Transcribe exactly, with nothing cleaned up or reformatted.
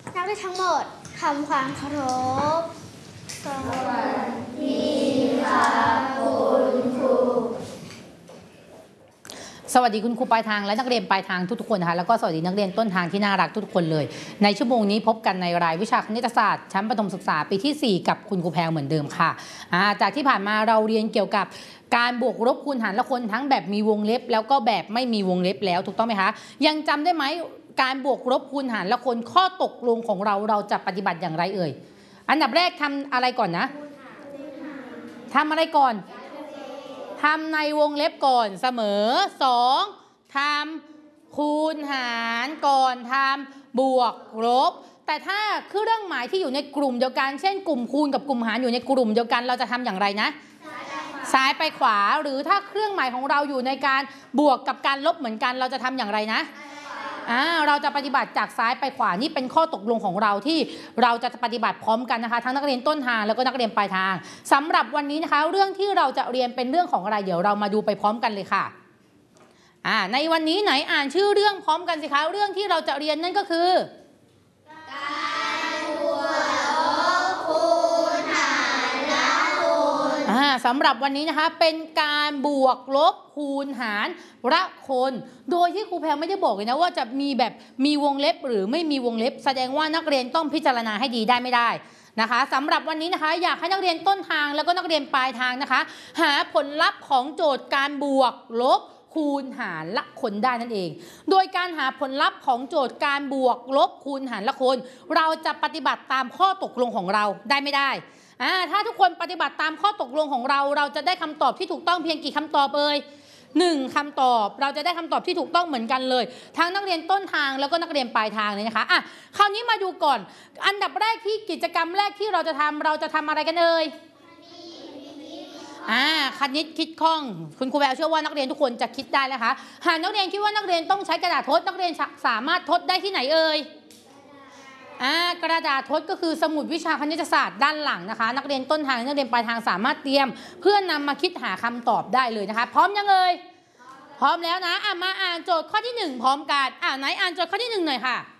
นักเรียนทั้งหมดทำความเคารพสวัสดีค่ะคุณครูสวัสดีคุณครูปลายทางและนักเรียนปลายทางทุกๆคนนะคะแล้วก็สวัสดีนักเรียนต้นทางที่น่ารักทุกๆคนเลยในชั่วโมงนี้พบกันในรายวิชาคณิตศาสตร์ชั้นประถมศึกษาปีที่สี่กับคุณครูแพงเหมือนเดิมค่ะจากที่ผ่านมาเราเรียนเกี่ยวกับการบวกลบคูณหารละคนทั้งแบบมีวงเล็บแล้วก็แบบไม่มีวงเล็บแล้วถูกต้องไหมคะยังจำได้ไหมการบวกลบคูณหารละคนข้อตกลงของเราเราจะปฏิบัติอย่างไรเอ่ยอันดับแรกทำอะไรก่อนนะทำอะไรก่อนทำในวงเล็บก่อนเสมอสองทำคูณหารก่อนทำบวกลบแต่ถ้าเครื่องหมายที่อยู่ในกลุ่มเดียวกันเช่นกลุ่มคูณกับกลุ่มหารอยู่ในกลุ่มเดียวกันเราจะทำอย่างไรนะซ้ายไปขวาหรือถ้าเครื่องหมายของเราอยู่ในการบวกกับการลบเหมือนกันเราจะทำอย่างไรนะอ่าเราจะปฏิบัติจากซ้ายไปขวานี่เป็นข้อตกลงของเราที่เราจะปฏิบัติพร้อมกันนะคะทั้งนักเรียนต้นทางแล้วก็นักเรียนปลายทางสำหรับวันนี้นะคะเรื่องที่เราจะเรียนเป็นเรื่องของอะไรเดี๋ยวเรามาดูไปพร้อมกันเลยค่ะอ่าในวันนี้ไหนอ่านชื่อเรื่องพร้อมกันสิคะเรื่องที่เราจะเรียนนั่นก็คือการบวกลบคูณหารละคนอ่าสำหรับวันนี้นะคะเป็นการบวกลบคูณหารละคนโดยที่ครูแพรไม่ได้บอกเลยนะว่าจะมีแบบมีวงเล็บหรือไม่มีวงเล็บแสดงว่านักเรียนต้องพิจารณาให้ดีได้ไม่ได้นะคะสำหรับวันนี้นะคะอยากให้นักเรียนต้นทางแล้วก็นักเรียนปลายทางนะคะหาผลลัพธ์ของโจทย์การบวกลบคูณหารละคนได้นั่นเองโดยการหาผลลัพธ์ของโจทย์การบวกลบคูณหารละคนเราจะปฏิบัติตามข้อตกลงของเราได้ไม่ได้อ่าถ้าทุกคนปฏิบัติตามข้อตกลงของเราเราจะได้คำตอบที่ถูกต้องเพียงกี่คำตอบเอ่ยหนึ่งคำตอบเราจะได้คำตอบที่ถูกต้องเหมือนกันเลยทั้งนักเรียนต้นทางแล้วก็นักเรียนปลายทางเลยนะคะอ่ะคราวนี้มาดูก่อนอันดับแรกที่กิจกรรมแรกที่เราจะทำเราจะทำอะไรกันเอ่ยอ่าคณิตคิดคล่องคุณครูแววเชื่อว่านักเรียนทุกคนจะคิดได้นะคะหากนักเรียนคิดว่านักเรียนต้องใช้กระดาษทดนักเรียนสามารถทดได้ที่ไหนเอ่ยอ่ากระดาษทดก็คือสมุดวิชาคณิตศาสตร์ด้านหลังนะคะนักเรียนต้นทางนักเรียนปลายทางสามารถเตรียมเพื่อนำมาคิดหาคำตอบได้เลยนะคะพร้อมยังเอ่ยพร้อมแล้วนะอ่ะมาอ่านโจทย์ข้อที่หนึ่งพร้อมกันอ่าไหนอ่านโจทย์ข้อที่หนึ่งหน่อยค่ะ